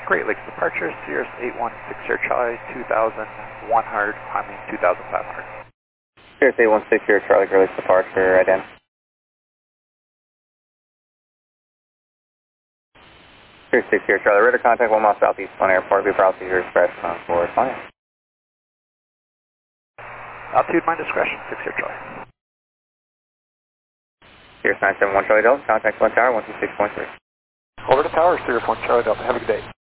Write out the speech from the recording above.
Great Lakes departure, Sirius 816 Charlie, 2,100, climbing 2,500. Sirius 816 Charlie, Great Lakes departure, ident. Sirius 6 Charlie, radar contact 1 mile southeast, One Airport, be procedure express on for One. Altitude my discretion, 6 Charlie. Sirius 971 Charlie Delta, contact 1 tower, 126.3. Over to tower, Sirius 1 Charlie Delta, have a good day.